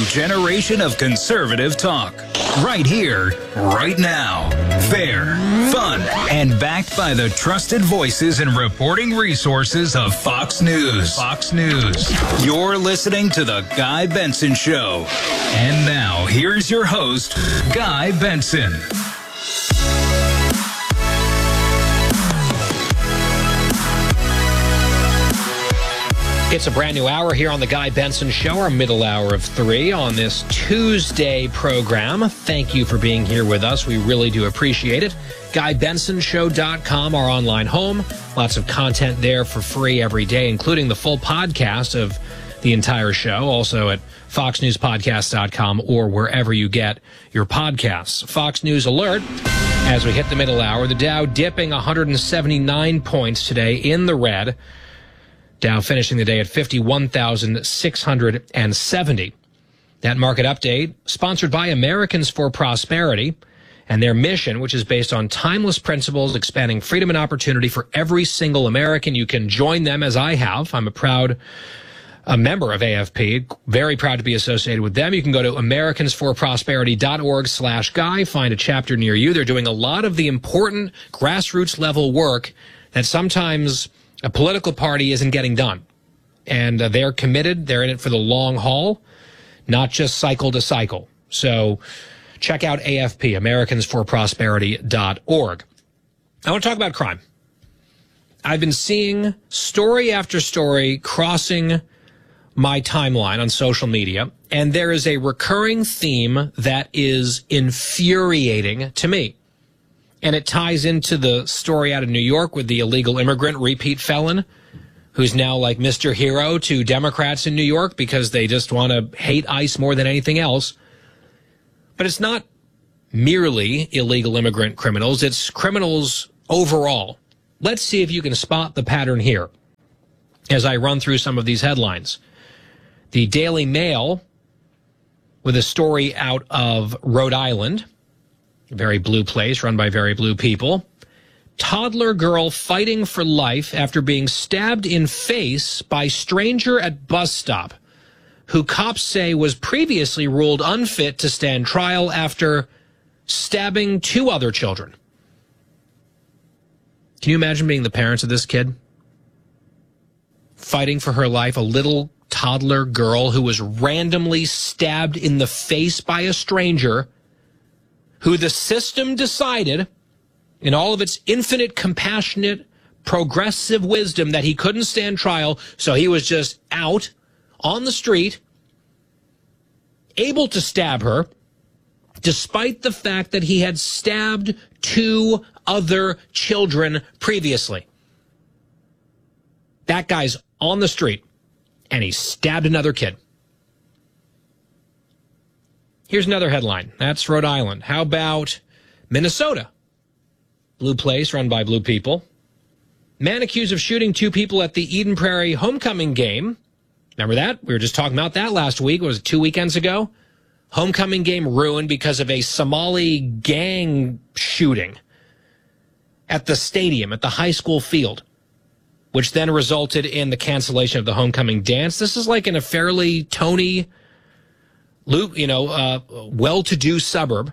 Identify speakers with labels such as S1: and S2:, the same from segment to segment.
S1: generation of conservative talk. Right here, right now. Fair, fun, and backed by the trusted voices and reporting resources of Fox News. Fox News. You're listening to The Guy Benson Show. And now, here's your host, Guy Benson.
S2: It's a brand new hour here on The Guy Benson Show, our middle hour of 3 on this Tuesday program. Thank you for being here with us. We really do appreciate it. GuyBensonShow.com, our online home. Lots of content there for free every day, including the full podcast of the entire show. Also at FoxNewsPodcast.com or wherever you get your podcasts. Fox News Alert. As we hit the middle hour, the Dow dipping 179 points today in the red. Dow finishing the day at 51,670. That market update sponsored by Americans for Prosperity and their mission, which is based on timeless principles, expanding freedom and opportunity for every single American. You can join them, as I have. I'm a member of AFP, very proud to be associated with them. You can go to americansforprosperity.org/guy, find a chapter near you. They're doing a lot of the important grassroots level work that sometimes a political party isn't getting done. And they're committed. They're in it for the long haul, not just cycle to cycle. So check out AFP, americansforprosperity.org. I want to talk about crime. I've been seeing story after story crossing my timeline on social media, and there is a recurring theme that is infuriating to me. And it ties into the story out of New York with the illegal immigrant repeat felon who's now like Mr. Hero to Democrats in New York because they just want to hate ICE more than anything else. But it's not merely illegal immigrant criminals. It's criminals overall. Let's see if you can spot the pattern here as I run through some of these headlines. The Daily Mail with a story out of Rhode Island. Very blue place, run by very blue people. Toddler girl fighting for life after being stabbed in face by stranger at bus stop, who cops say was previously ruled unfit to stand trial after stabbing 2 other children. Can you imagine being the parents of this kid? Fighting for her life, a little toddler girl who was randomly stabbed in the face by a stranger who the system decided, in all of its infinite, compassionate, progressive wisdom, that he couldn't stand trial, so he was just out on the street, able to stab her, despite the fact that he had stabbed 2 other children previously. That guy's on the street, and he stabbed another kid. Here's another headline. That's Rhode Island. How about Minnesota? Blue place run by blue people. Man accused of shooting 2 people at the Eden Prairie homecoming game. Remember that? We were just talking about that last week. Was it 2 weekends ago? Homecoming game ruined because of a Somali gang shooting at the stadium, at the high school field, which then resulted in the cancellation of the homecoming dance. This is like in a fairly Tony, well-to-do suburb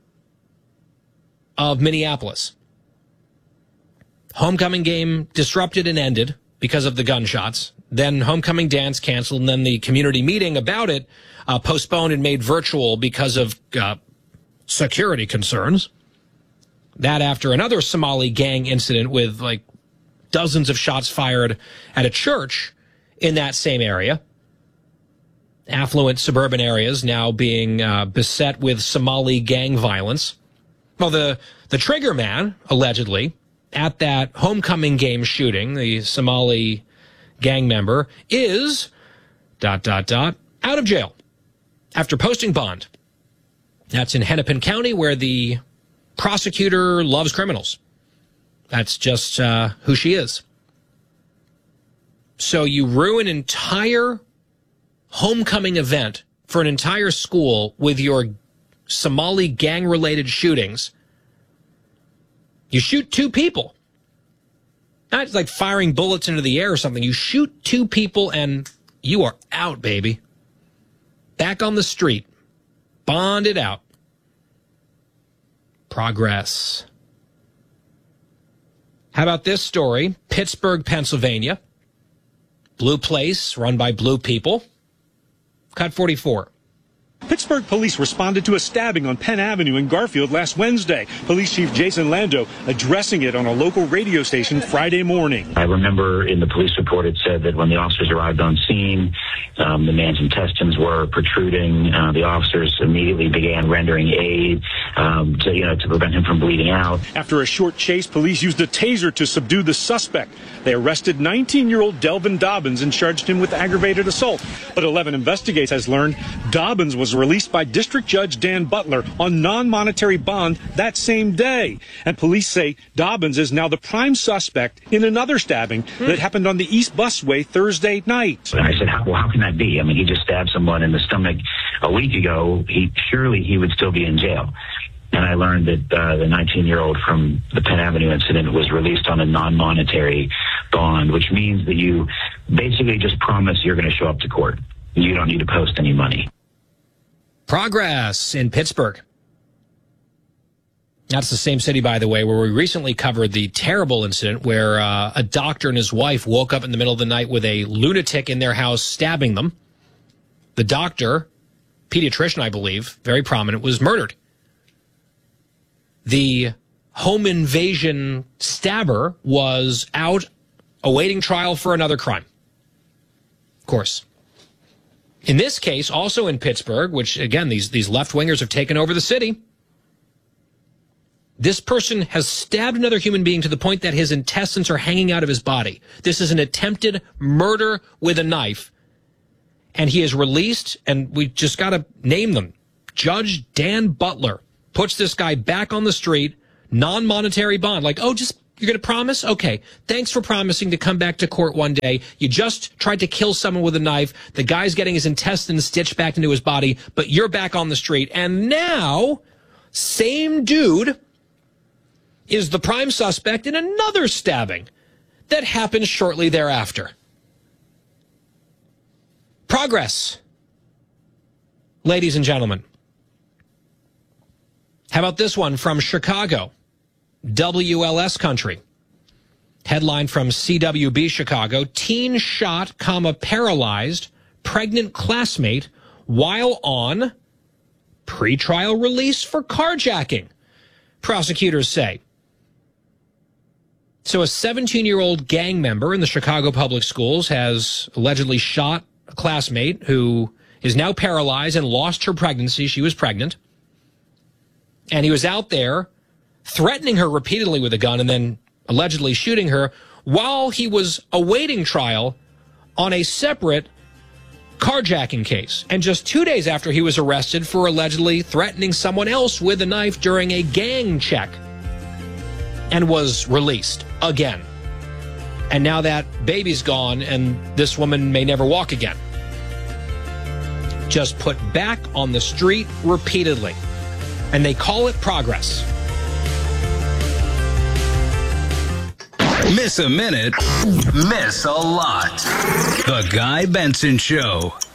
S2: of Minneapolis. Homecoming game disrupted and ended because of the gunshots. Then homecoming dance canceled, and then the community meeting about it postponed and made virtual because of security concerns. That after another Somali gang incident with like dozens of shots fired at a church in that same area. Affluent suburban areas now being beset with Somali gang violence. Well, the trigger man, allegedly, at that homecoming game shooting, the Somali gang member, is, ... out of jail after posting bond. That's in Hennepin County, where the prosecutor loves criminals. That's just who she is. So you ruin an entire homecoming event for an entire school with your Somali gang-related shootings. You shoot 2 people. Not like firing bullets into the air or something. You shoot 2 people and you are out, baby. back on the street, bonded out. Progress. How about this story? Pittsburgh, Pennsylvania. Blue place run by blue people. Cut 44.
S3: Pittsburgh police responded to a stabbing on Penn Avenue in Garfield last Wednesday. Police Chief Jason Lando addressing it on a local radio station Friday morning.
S4: I remember in the police report it said that when the officers arrived on scene, the man's intestines were protruding. The officers immediately began rendering aid to prevent him from bleeding out.
S3: After a short chase, police used a taser to subdue the suspect. They arrested 19-year-old Delvin Dobbins and charged him with aggravated assault. But 11 Investigates has learned Dobbins was released by District Judge Dan Butler on non-monetary bond that same day. And police say Dobbins is now the prime suspect in another stabbing that happened on the East Busway Thursday night.
S4: And I said, how can that be? I mean, he just stabbed someone in the stomach a week ago. Surely he would still be in jail. And I learned that the 19-year-old from the Penn Avenue incident was released on a non-monetary bond, which means that you basically just promise you're going to show up to court. You don't need to post any money.
S2: Progress in Pittsburgh. That's the same city, by the way, where we recently covered the terrible incident where a doctor and his wife woke up in the middle of the night with a lunatic in their house stabbing them. The doctor, pediatrician, I believe, very prominent, was murdered. The home invasion stabber was out awaiting trial for another crime. Of course. In this case, also in Pittsburgh, which, again, these left-wingers have taken over the city, this person has stabbed another human being to the point that his intestines are hanging out of his body. This is an attempted murder with a knife, and he is released, and we just got to name them. Judge Dan Butler puts this guy back on the street, non-monetary bond, like, oh, just... You're going to promise? Okay. Thanks for promising to come back to court one day. You just tried to kill someone with a knife. The guy's getting his intestines stitched back into his body, but you're back on the street. And now, same dude is the prime suspect in another stabbing that happened shortly thereafter. Progress, ladies and gentlemen. How about this one from Chicago? WLS country. Headline from CWB Chicago. Teen shot, paralyzed, pregnant classmate while on pretrial release for carjacking, prosecutors say. So a 17-year-old gang member in the Chicago Public Schools has allegedly shot a classmate who is now paralyzed and lost her pregnancy. She was pregnant. And he was out there threatening her repeatedly with a gun and then allegedly shooting her while he was awaiting trial on a separate carjacking case. And just 2 days after he was arrested for allegedly threatening someone else with a knife during a gang check and was released again. And now that baby's gone and this woman may never walk again. Just put back on the street repeatedly. And they call it progress.
S1: Miss a minute, miss a lot. The Guy Benson Show.